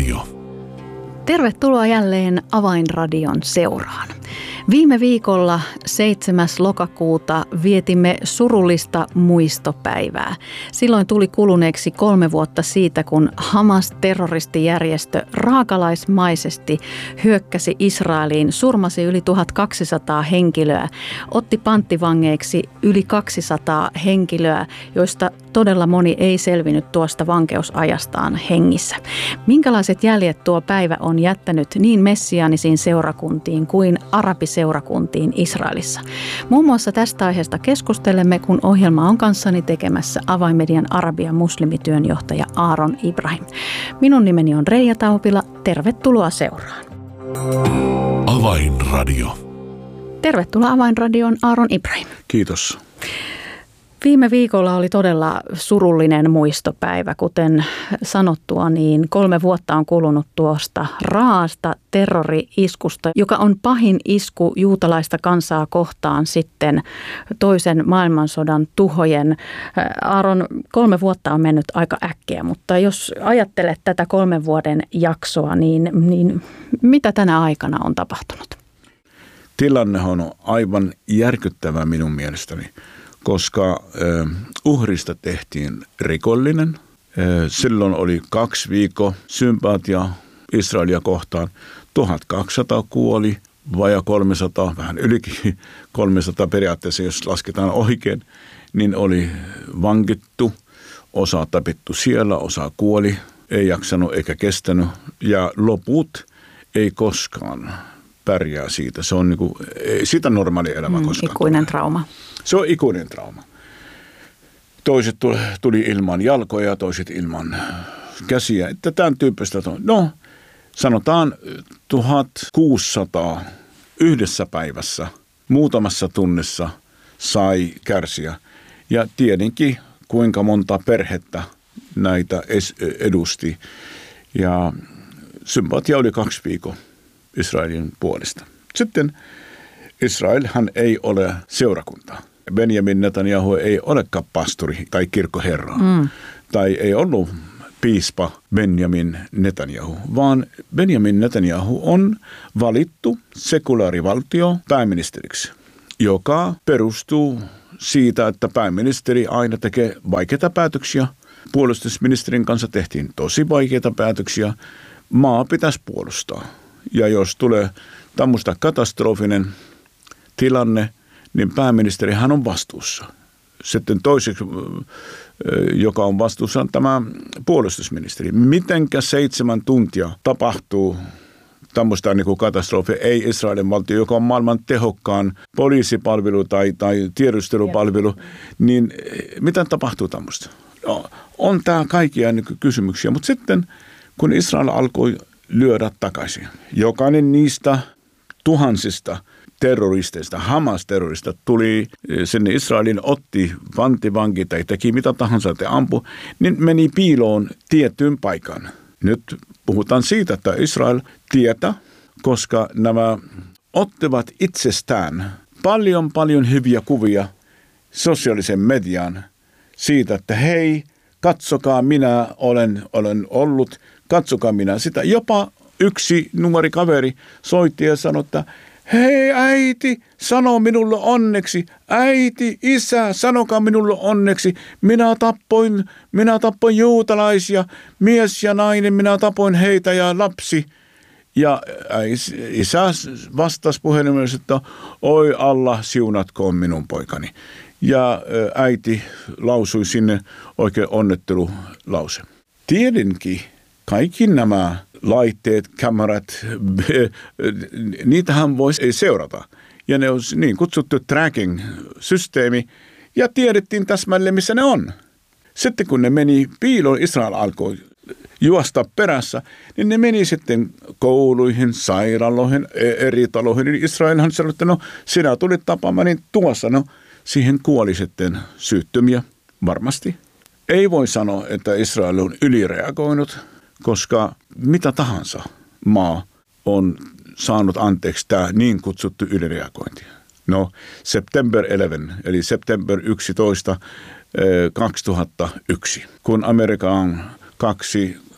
Avainradio. Tervetuloa jälleen Avainradion seuraan. Viime viikolla 7. lokakuuta vietimme surullista muistopäivää. Silloin tuli kuluneeksi 3 vuotta siitä, kun Hamas-terroristijärjestö raakalaismaisesti hyökkäsi Israeliin, surmasi yli 1200 henkilöä, otti panttivangeiksi yli 200 henkilöä, joista todella moni ei selvinnyt tuosta vankeusajastaan hengissä. Minkälaiset jäljet tuo päivä on jättänyt niin messiaanisiin seurakuntiin kuin arabiseurakuntiin Israelissa? Muun muassa tästä aiheesta keskustelemme, kun ohjelma on kanssani tekemässä Avainmedian Arabian muslimityönjohtaja Aaron Ibrahim. Minun nimeni on Reija Taupila. Tervetuloa seuraan. Avainradio. Tervetuloa Avainradioon Aaron Ibrahim. Kiitos. Viime viikolla oli todella surullinen muistopäivä. Kuten sanottua, niin 3 vuotta on kulunut tuosta raasta terrori-iskusta, joka on pahin isku juutalaista kansaa kohtaan sitten toisen maailmansodan tuhojen. Aaron, 3 vuotta on mennyt aika äkkiä, mutta jos ajattelet tätä 3 vuoden jaksoa, niin mitä tänä aikana on tapahtunut? Tilanne on aivan järkyttävä minun mielestäni, koska uhrista tehtiin rikollinen. Silloin oli 2 viikkoa sympatia Israelia kohtaan. 1200 kuoli, vajaa 300, vähän ylikin 300 periaatteessa, jos lasketaan oikein, niin oli vankittu, osa tapettu siellä, osa kuoli, ei jaksanut eikä kestänyt ja loput ei koskaan pärjää siitä. Se on niinku, ei sitä normaali elämä koskaan. Ikuinen trauma. Se on ikuinen trauma. Toiset tuli ilman jalkoja, toiset ilman käsiä. Että tämän tyyppistä. No, sanotaan 1600 yhdessä päivässä, muutamassa tunnissa sai kärsiä. Ja tietenkin kuinka monta perhettä näitä edusti. Ja sympatia oli 2 viikkoa Israelin puolesta. Sitten Israelhan ei ole seurakunta. Benjamin Netanyahu ei olekaan pastori tai kirkkoherra. Tai ei ollut piispa Benjamin Netanyahu, vaan Benjamin Netanyahu on valittu sekulaarivaltio pääministeriksi, joka perustuu siitä, että pääministeri aina tekee vaikeita päätöksiä. Puolustusministerin kanssa tehtiin tosi vaikeita päätöksiä. Maa pitäisi puolustaa. Ja jos tulee tämmöistä katastrofinen tilanne, niin pääministerihän on vastuussa. Sitten toiseksi, joka on vastuussa, on tämä puolustusministeri. Mitenkä 7 tuntia tapahtuu tämmöistä niin kuin katastrofia, ei Israelin valtio, joka on maailman tehokkaan poliisipalvelu tai tiedustelupalvelu, niin miten tapahtuu tämmöistä? No, on tämä kaikkia niin kysymyksiä, mutta sitten kun Israel alkoi lyödä takaisin, jokainen niistä tuhansista terroristeista, Hamas-terrorista tuli sinne Israelin, otti panttivanki tai teki mitä tahansa, että ampui, niin meni piiloon tiettyyn paikkaan. Nyt puhutaan siitä, että Israel tietää, koska nämä ottivat itsestään paljon hyviä kuvia sosiaalisen median siitä, että hei, katsokaa minä olen ollut, katsokaa minä sitä. Jopa yksi nuori kaveri soitti ja sanoi, että hei äiti, sano minulle onneksi. Äiti, isä, sanokaa minulle onneksi. Minä tappoin juutalaisia, mies ja nainen, minä tapoin heitä ja lapsi. Ja isä vastasi puhelimessa, että oi Allah, siunatkoon minun poikani. Ja äiti lausui sinne oikein onnettelulause. Tiedänkin kaikki nämä laitteet, kamerat, niitähän voisi seurata. Ja ne on niin kutsuttu tracking-systeemi, ja tiedettiin täsmälleen, missä ne on. Sitten kun ne meni piiloon, Israel alkoi juosta perässä, niin ne meni sitten kouluihin, sairaaloihin, eri taloihin. Niin Israelhan sanoi, että no sinä tulit tapaamaan, niin tuossa, no siihen kuoli sitten syyttömiä varmasti. Ei voi sanoa, että Israel on ylireagoinut, koska mitä tahansa maa on saanut anteeksi tämä niin kutsuttu ylireagointi. No, September 11, eli September 11, 2001, kun Amerikan 2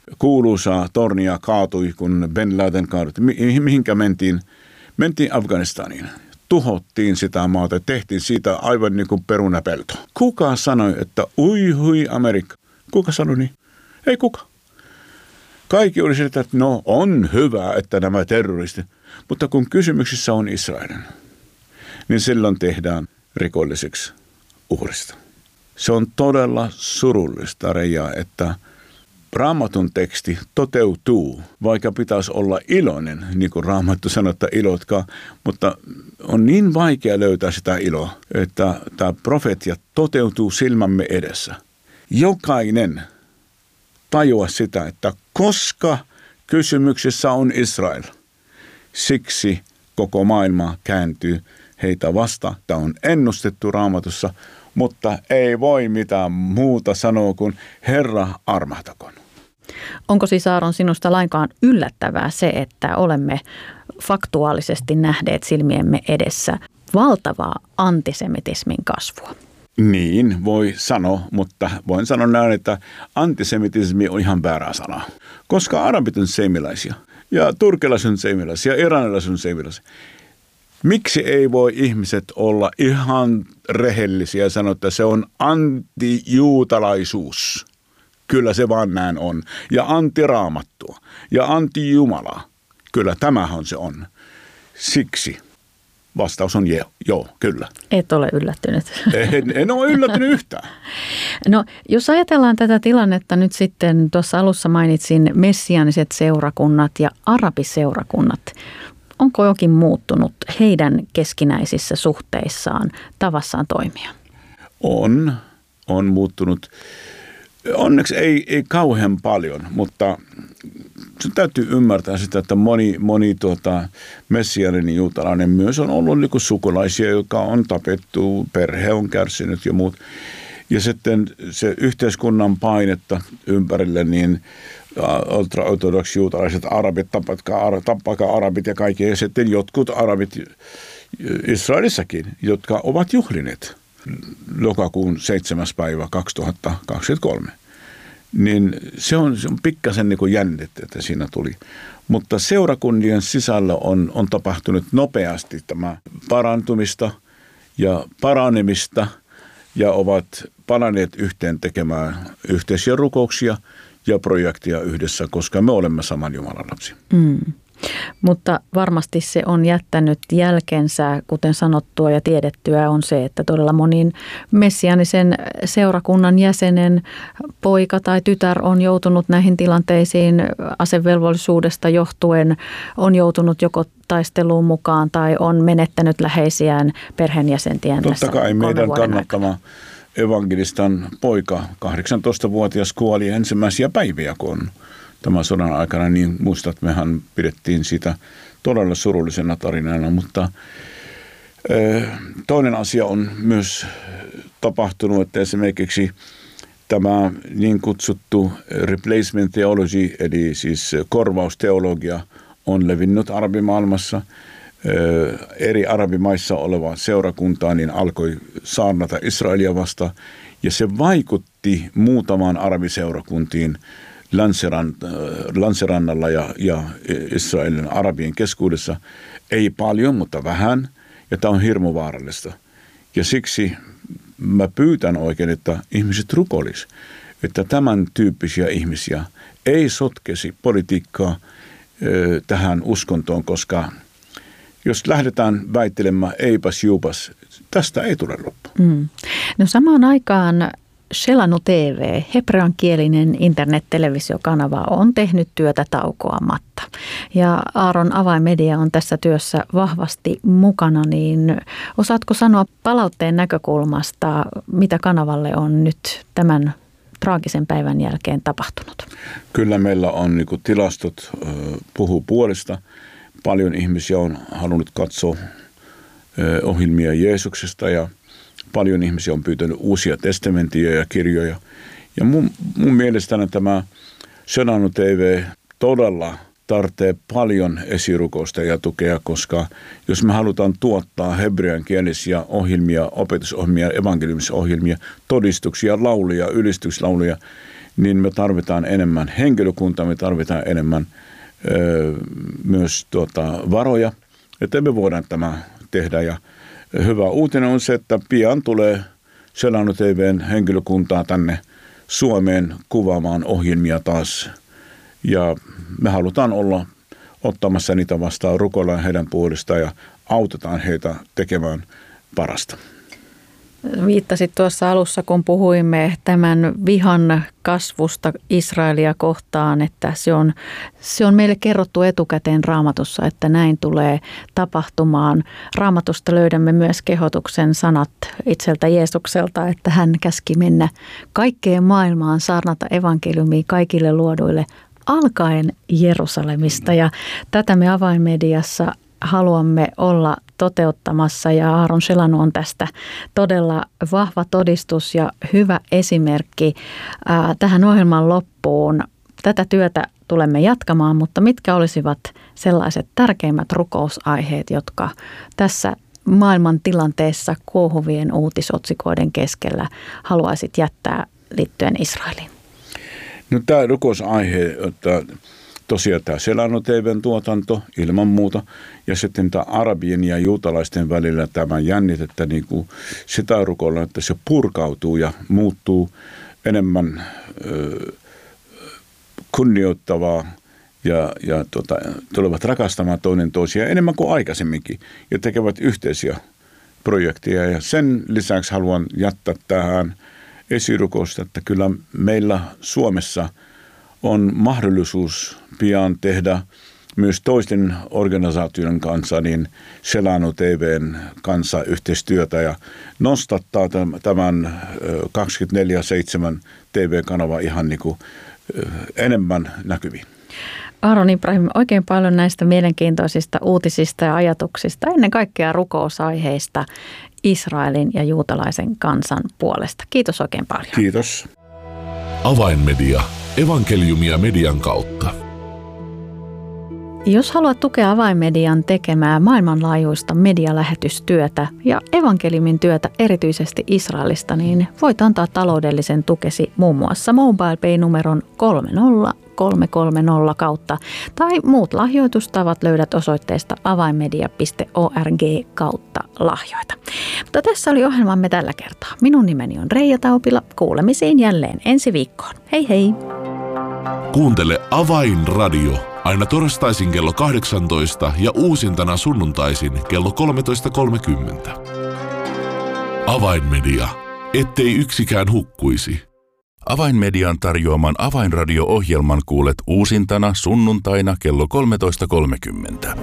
kuuluisa tornia kaatui, kun Ben Laden kaadut. Mihinkä mentiin? Mentiin Afganistaniin. Tuhottiin sitä maata, tehtiin siitä aivan niin kuin perunapelto. Kuka sanoi, että hui Amerikka? Kuka sanoi niin? Ei kuka. Kaikki oli sitä, että no on hyvä, että nämä terroristit, mutta kun kysymyksissä on Israelin, niin silloin tehdään rikolliseksi uhrista. Se on todella surullista, Reija, että Raamatun teksti toteutuu, vaikka pitäisi olla iloinen, niin kuin Raamattu sanoo, että ilotkaa, mutta on niin vaikea löytää sitä iloa, että tämä profeetia toteutuu silmämme edessä. Jokainen tajua sitä, että koska kysymyksessä on Israel, siksi koko maailma kääntyy heitä vastaan. Tämä on ennustettu Raamatussa, mutta ei voi mitään muuta sanoa kuin Herra armahtakoon. Onko siis Aaron sinusta lainkaan yllättävää se, että olemme faktuaalisesti nähneet silmiemme edessä valtavaa antisemitismin kasvua? Niin, voi sanoa, mutta voin sanoa näin, että antisemitismi on ihan väärä sana. Koska arabit on seimiläisiä ja turkilaiset on seimiläisiä ja iranilaiset on seimiläisiä. Miksi ei voi ihmiset olla ihan rehellisiä ja sanoa, että se on antijuutalaisuus? Kyllä se vaan näin on. Ja antiraamattua ja antijumalaa. Kyllä tämähän se on. Siksi vastaus on joo, kyllä. Et ole yllättynyt. En ole yllättynyt yhtään. No, jos ajatellaan tätä tilannetta nyt sitten, tuossa alussa mainitsin messiaaniset seurakunnat ja arabiseurakunnat. Onko jokin muuttunut heidän keskinäisissä suhteissaan, tavassaan toimia? On muuttunut. Onneksi ei kauhean paljon, mutta se täytyy ymmärtää sitä, että moni messiaaninen juutalainen myös on ollut niin kuin sukulaisia, joka on tapettu, perhe on kärsinyt ja muut. Ja sitten se yhteiskunnan painetta ympärille, niin ultra-ortodoksi juutalaiset arabit, tappakaa arabit ja kaikki. Ja sitten jotkut arabit Israelissakin, jotka ovat juhlineet lokakuun 7. päivä 2023. Niin se on pikkasen niin kuin jännittä, että siinä tuli. Mutta seurakuntien sisällä on tapahtunut nopeasti tämä parantumista ja paranemista ja ovat palanneet yhteen tekemään yhteisiä rukouksia ja projektia yhdessä, koska me olemme saman Jumalan lapsi. Mutta varmasti se on jättänyt jälkensä, kuten sanottua ja tiedettyä on se, että todella monin messiaanisen seurakunnan jäsenen poika tai tytär on joutunut näihin tilanteisiin asevelvollisuudesta johtuen, on joutunut joko taisteluun mukaan tai on menettänyt läheisiään perheenjäsentien tässä 3 vuoden aikana. Totta kai meidän kannattama evankelistan poika, 18-vuotias, kuoli ensimmäisiä päiviä, kun tämän sodan aikana, niin muistat, mehän pidettiin sitä todella surullisena tarinana, mutta toinen asia on myös tapahtunut, että esimerkiksi tämä niin kutsuttu replacement theology, eli siis korvausteologia, on levinnyt arabimaailmassa. Eri arabimaissa oleva seurakunta niin alkoi saarnata Israelia vastaan, ja se vaikutti muutamaan arabiseurakuntiin länsirannalla ja Israelin arabien keskuudessa. Ei paljon, mutta vähän, ja tämä on hirmu vaarallista. Ja siksi mä pyytän oikein, että ihmiset rukoilisivat, että tämän tyyppisiä ihmisiä ei sotkesi politiikkaa tähän uskontoon, koska jos lähdetään väittelemään eipäs juupas, tästä ei tule loppu. No samaan aikaan Shelanu TV, hebreankielinen internet-televisiokanava, on tehnyt työtä taukoamatta. Ja Aaron Avainmedia on tässä työssä vahvasti mukana, niin osaatko sanoa palautteen näkökulmasta, mitä kanavalle on nyt tämän traagisen päivän jälkeen tapahtunut? Kyllä meillä on niin kuin tilastot puhuu puolesta. Paljon ihmisiä on halunnut katsoa ohjelmia Jeesuksesta ja paljon ihmisiä on pyytänyt uusia testamentteja ja kirjoja. Ja mun mielestäni tämä Shelanu TV todella tarvitsee paljon esirukousta ja tukea, koska jos me halutaan tuottaa hebreankielisiä ohjelmia, opetusohjelmia, evankeliumisia ohjelmia, todistuksia, lauluja, ylistyslauluja, niin me tarvitaan enemmän henkilökuntaa, me tarvitaan enemmän myös varoja, että me voidaan tämä tehdä. Ja hyvä uutinen on se, että pian tulee Selano TV:n henkilökuntaa tänne Suomeen kuvaamaan ohjelmia taas. Ja me halutaan olla ottamassa niitä vastaan, rukoillaan heidän puolestaan ja autetaan heitä tekemään parasta. Viittasit tuossa alussa, kun puhuimme tämän vihan kasvusta Israelia kohtaan, että se on meille kerrottu etukäteen Raamatussa, että näin tulee tapahtumaan. Raamatusta löydämme myös kehotuksen sanat itseltä Jeesukselta, että hän käski mennä kaikkeen maailmaan, saarnata evankeliumia kaikille luoduille, alkaen Jerusalemista. Ja tätä me Avainmediassa haluamme olla toteuttamassa ja Aaron Selano on tästä todella vahva todistus ja hyvä esimerkki tähän ohjelman loppuun. Tätä työtä tulemme jatkamaan, mutta mitkä olisivat sellaiset tärkeimmät rukousaiheet, jotka tässä maailman tilanteessa kuohuvien uutisotsikoiden keskellä haluaisit jättää liittyen Israeliin? No, tämä rukousaihe, että tosiaan tämä Selano TV:n tuotanto ilman muuta ja sitten tämä arabien ja juutalaisten välillä tämä jännitettä, niin kuin sitä rukoillaan, että se purkautuu ja muuttuu enemmän kunnioittavaa ja tulevat rakastamaan toinen toisiaan enemmän kuin aikaisemminkin ja tekevät yhteisiä projekteja. Ja sen lisäksi haluan jättää tähän esirukousta, että kyllä meillä Suomessa on mahdollisuus pian tehdä myös toisten organisaatioiden kanssa, niin Selano TV:n kanssa yhteistyötä ja nostattaa tämän 24/7 TV-kanava ihan niin kuin enemmän näkyviin. Aaron Ibrahim, oikein paljon näistä mielenkiintoisista uutisista ja ajatuksista, ennen kaikkea rukousaiheista Israelin ja juutalaisen kansan puolesta. Kiitos oikein paljon. Kiitos. Avainmedia. Evankeliumia median kautta. Jos haluat tukea Avainmedian tekemää maailmanlaajuista medialähetystyötä ja evankeliumin työtä erityisesti Israelista, niin voit antaa taloudellisen tukesi muun muassa MobilePay-numeron 30330 kautta tai muut lahjoitustavat löydät osoitteesta avainmedia.org/lahjoita. Mutta tässä oli ohjelmamme tällä kertaa. Minun nimeni on Reija Taupila. Kuulemisiin jälleen ensi viikkoon. Hei hei! Kuuntele Avainradio aina torstaisin kello 18 ja uusintana sunnuntaisin kello 13.30. Avainmedia, ettei yksikään hukkuisi. Avainmedian tarjoaman Avainradio-ohjelman kuulet uusintana sunnuntaina kello 13.30.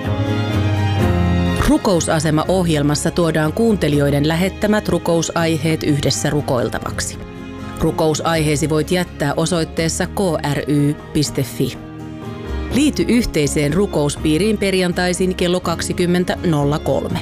Rukousasema-ohjelmassa tuodaan kuuntelijoiden lähettämät rukousaiheet yhdessä rukoiltavaksi. Rukousaiheesi voit jättää osoitteessa kry.fi. Liity yhteiseen rukouspiiriin perjantaisin kello 20.03.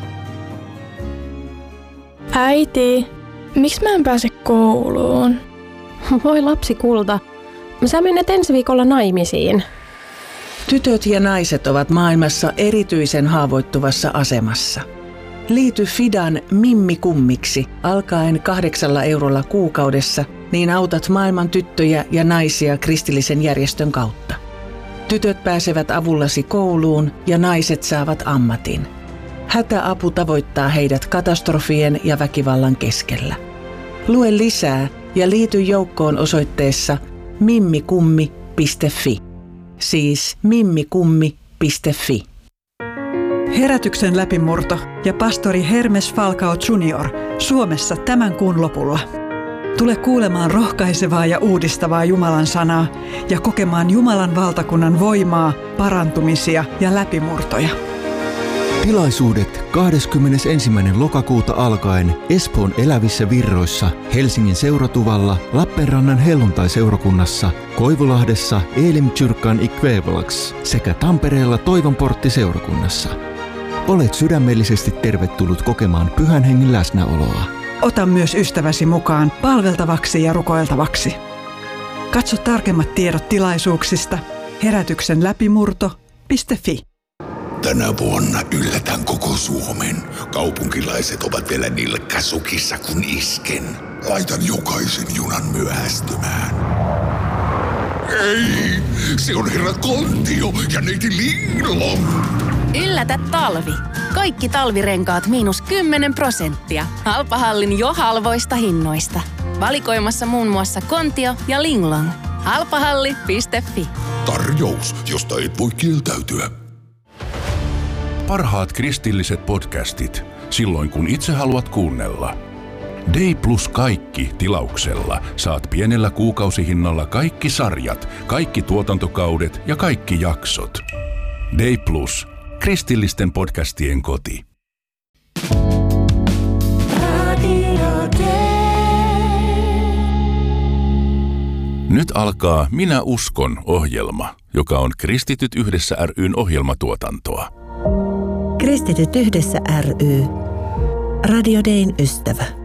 Äiti, miksi mä en pääse kouluun? Voi lapsi kulta, sä menet ensi viikolla naimisiin. Tytöt ja naiset ovat maailmassa erityisen haavoittuvassa asemassa. Liity Fidan Mimmi-kummiksi alkaen 8 eurolla kuukaudessa, niin autat maailman tyttöjä ja naisia kristillisen järjestön kautta. Tytöt pääsevät avullasi kouluun ja naiset saavat ammatin. Hätäapu tavoittaa heidät katastrofien ja väkivallan keskellä. Lue lisää ja liity joukkoon osoitteessa mimmikummi.fi. Siis mimmikummi.fi. Herätyksen läpimurto ja pastori Hermes Falcao Jr. Suomessa tämän kuun lopulla. Tule kuulemaan rohkaisevaa ja uudistavaa Jumalan sanaa ja kokemaan Jumalan valtakunnan voimaa, parantumisia ja läpimurtoja. Tilaisuudet 21. lokakuuta alkaen Espoon Elävissä Virroissa, Helsingin Seuratuvalla, Lappeenrannan Helluntai-seurakunnassa, Koivulahdessa Elimkyrkan Ikvävalax sekä Tampereella Toivonportti-seurakunnassa. Olet sydämellisesti tervetullut kokemaan Pyhän Hengen läsnäoloa. Ota myös ystäväsi mukaan palveltavaksi ja rukoiltavaksi. Katso tarkemmat tiedot tilaisuuksista herätyksenläpimurto.fi. Tänä vuonna yllätän koko Suomen. Kaupunkilaiset ovat vielä nilkkasukissa kun isken. Laitan jokaisen junan myöhästymään. Ei, se on herra Kontio ja neiti Linglong. Yllätä talvi. Kaikki talvirenkaat -10%. Halpahallin jo halvoista hinnoista. Valikoimassa muun muassa Kontio ja Linglong. Halpahalli.fi. Tarjous, josta et voi kieltäytyä. Parhaat kristilliset podcastit, silloin kun itse haluat kuunnella. Day Plus kaikki tilauksella saat pienellä kuukausihinnalla kaikki sarjat, kaikki tuotantokaudet ja kaikki jaksot. Day Plus, kristillisten podcastien koti. Nyt alkaa Minä uskon -ohjelma, joka on Kristityt yhdessä ry:n ohjelmatuotantoa. Kristityt yhdessä ry. Radio Dayn ystävä.